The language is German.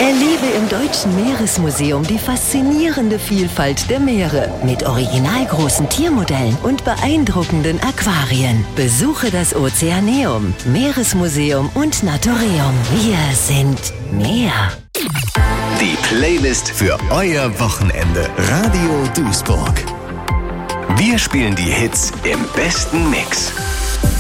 Erlebe im Deutschen Meeresmuseum die faszinierende Vielfalt der Meere mit originalgroßen Tiermodellen und beeindruckenden Aquarien. Besuche das Ozeaneum, Meeresmuseum und Naturium. Wir sind Meer. Die Playlist für euer Wochenende. Radio Duisburg. Wir spielen die Hits im besten Mix.